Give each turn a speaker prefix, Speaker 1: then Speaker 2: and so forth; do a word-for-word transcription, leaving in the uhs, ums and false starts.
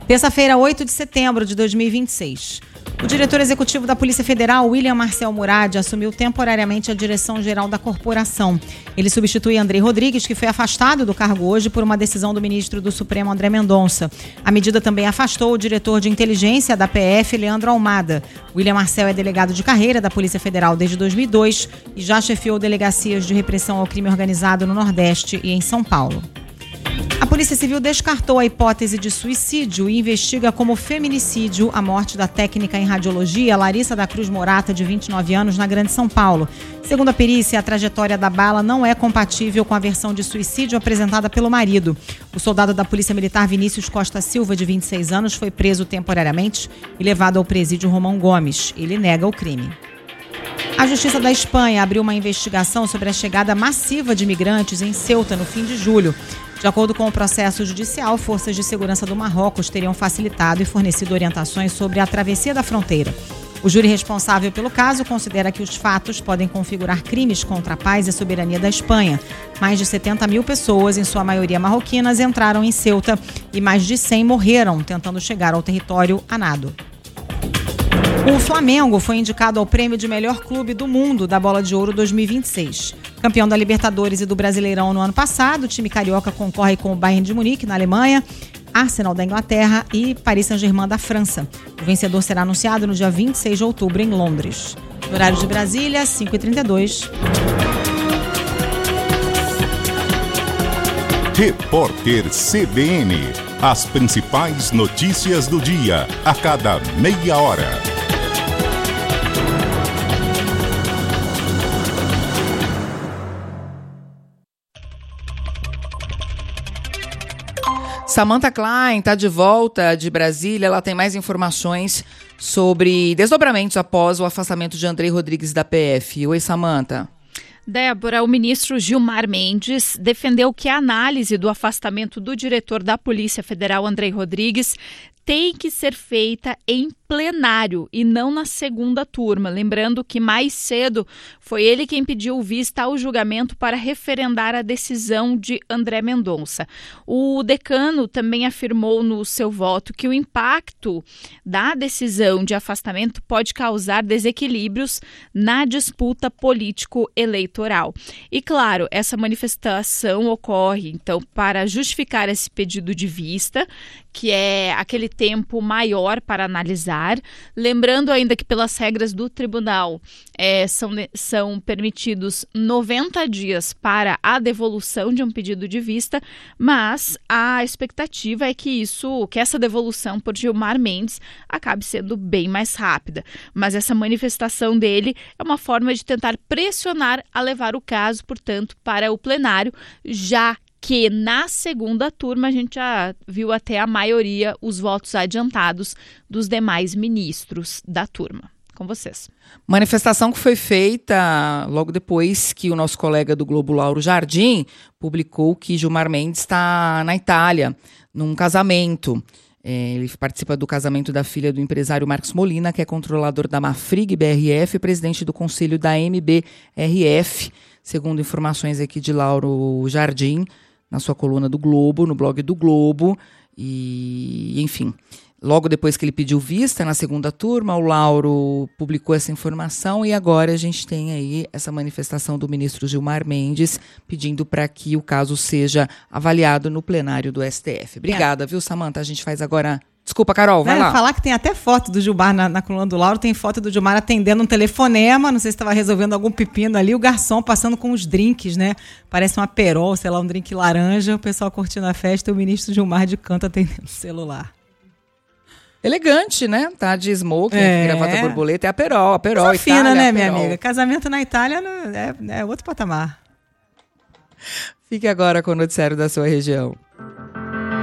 Speaker 1: Terça-feira, oito de setembro de dois mil e vinte e seis. O diretor executivo da Polícia Federal, William Marcel Murad, assumiu temporariamente a direção-geral da corporação. Ele substitui Andrei Rodrigues, que foi afastado do cargo hoje por uma decisão do ministro do Supremo, André Mendonça. A medida também afastou o diretor de inteligência da P F, Leandro Almada. William Marcel é delegado de carreira da Polícia Federal desde dois mil e dois e já chefiou delegacias de repressão ao crime organizado no Nordeste e em São Paulo. A Polícia Civil descartou a hipótese de suicídio e investiga como feminicídio a morte da técnica em radiologia Larissa da Cruz Morata, de vinte e nove anos, na Grande São Paulo. Segundo a perícia, a trajetória da bala não é compatível com a versão de suicídio apresentada pelo marido. O soldado da Polícia Militar Vinícius Costa Silva, de vinte e seis anos, foi preso temporariamente e levado ao presídio Romão Gomes. Ele nega o crime. A Justiça da Espanha abriu uma investigação sobre a chegada massiva de imigrantes em Ceuta no fim de julho. De acordo com o processo judicial, forças de segurança do Marrocos teriam facilitado e fornecido orientações sobre a travessia da fronteira. O júri responsável pelo caso considera que os fatos podem configurar crimes contra a paz e a soberania da Espanha. Mais de setenta mil pessoas, em sua maioria marroquinas, entraram em Ceuta e mais de cem morreram tentando chegar ao território a nado. O Flamengo foi indicado ao prêmio de melhor clube do mundo da Bola de Ouro dois mil e vinte e seis. Campeão da Libertadores e do Brasileirão no ano passado, o time carioca concorre com o Bayern de Munique, na Alemanha, Arsenal da Inglaterra e Paris Saint-Germain da França. O vencedor será anunciado no dia vinte e seis de outubro em Londres. No horário de Brasília, cinco e trinta e dois.
Speaker 2: Repórter C B N. As principais notícias do dia, a cada meia hora.
Speaker 3: Samantha Klein está de volta de Brasília. Ela tem mais informações sobre desdobramentos após o afastamento de Andrei Rodrigues da P F. Oi, Samantha.
Speaker 4: Débora, o ministro Gilmar Mendes defendeu que a análise do afastamento do diretor da Polícia Federal, Andrei Rodrigues, tem que ser feita em plenário e não na segunda turma. Lembrando que mais cedo foi ele quem pediu vista ao julgamento para referendar a decisão de André Mendonça. O decano também afirmou no seu voto que o impacto da decisão de afastamento pode causar desequilíbrios na disputa político-eleitoral. E claro, essa manifestação ocorre, então, para justificar esse pedido de vista, que é aquele tempo maior para analisar. Lembrando ainda que pelas regras do tribunal é, são, são permitidos noventa dias para a devolução de um pedido de vista, mas a expectativa é que isso, que essa devolução por Gilmar Mendes acabe sendo bem mais rápida. Mas essa manifestação dele é uma forma de tentar pressionar a levar o caso, portanto, para o plenário, já que na segunda turma a gente já viu até a maioria, os votos adiantados dos demais ministros da turma. Com vocês.
Speaker 3: Manifestação que foi feita logo depois que o nosso colega do Globo, Lauro Jardim, publicou que Gilmar Mendes está na Itália, num casamento. É, ele participa do casamento da filha do empresário Marcos Molina, que é controlador da Mafrig B R F e presidente do conselho da M B R F, segundo informações aqui de Lauro Jardim, na sua coluna do Globo, no blog do Globo, e enfim, logo depois que ele pediu vista na segunda turma, o Lauro publicou essa informação e agora a gente tem aí essa manifestação do ministro Gilmar Mendes pedindo para que o caso seja avaliado no plenário do S T F. Obrigada, é. viu, Samantha? A gente faz agora... Desculpa, Carol, vai é, lá.
Speaker 1: Falar que tem até foto do Gilmar na, na coluna do Lauro, tem foto do Gilmar atendendo um telefonema, não sei se estava resolvendo algum pepino ali, o garçom passando com os drinks, né? Parece uma perol, sei lá, um drink laranja, o pessoal curtindo a festa e o ministro Gilmar de canto atendendo o celular.
Speaker 3: Elegante, né? Tá de smoking, é. gravata borboleta, é a perol, a perol,
Speaker 1: Coisa fina,
Speaker 3: Itália,
Speaker 1: né,
Speaker 3: a
Speaker 1: minha
Speaker 3: perol.
Speaker 1: amiga? Casamento na Itália é, é outro patamar.
Speaker 3: Fique agora com o noticiário da sua região.